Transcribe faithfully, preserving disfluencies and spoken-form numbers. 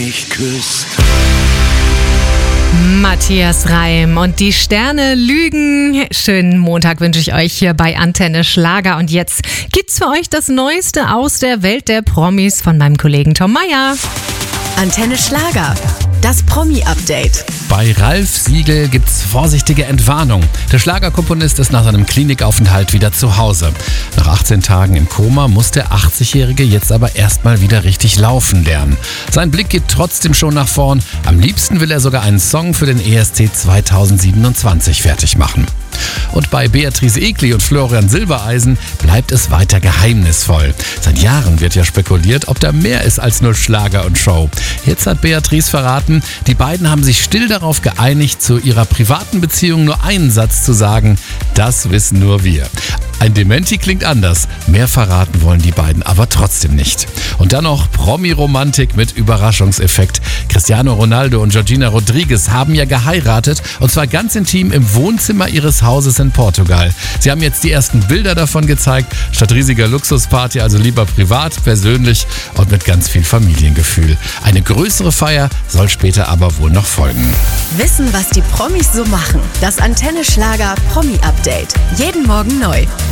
mich küsst. Matthias Reim und die Sterne lügen. Schönen Montag wünsche ich euch hier bei Antenne Schlager. Und jetzt gibt's für euch das Neueste aus der Welt der Promis von meinem Kollegen Tom Meyer. Antenne Schlager, das Promi-Update. Bei Ralf Siegel gibt's vorsichtige Entwarnung. Der Schlagerkomponist ist nach seinem Klinikaufenthalt wieder zu Hause. Nach achtzehn Tagen im Koma muss der achtzigjährige jetzt aber erstmal wieder richtig laufen lernen. Sein Blick geht trotzdem schon nach vorn. Am liebsten will er sogar einen Song für den E S C zweitausendsiebenundzwanzig fertig machen. Und bei Beatrice Egli und Florian Silbereisen bleibt es weiter geheimnisvoll. Seit Jahren wird ja spekuliert, ob da mehr ist als nur Schlager und Show. Jetzt hat Beatrice verraten, die beiden haben sich still darauf geeinigt, zu ihrer privaten Beziehung nur einen Satz zu sagen: Das wissen nur wir. Ein Dementi klingt anders. Mehr verraten wollen die beiden aber trotzdem nicht. Und dann noch Promi-Romantik mit Überraschungseffekt. Cristiano Ronaldo und Georgina Rodriguez haben ja geheiratet, und zwar ganz intim im Wohnzimmer ihres Hauses in Portugal. Sie haben jetzt die ersten Bilder davon gezeigt. Statt riesiger Luxusparty also lieber privat, persönlich und mit ganz viel Familiengefühl. Eine größere Feier soll später aber wohl noch folgen. Wissen, was die Promis so machen. Das Antenne Schlager Promi-Update. Jeden Morgen neu.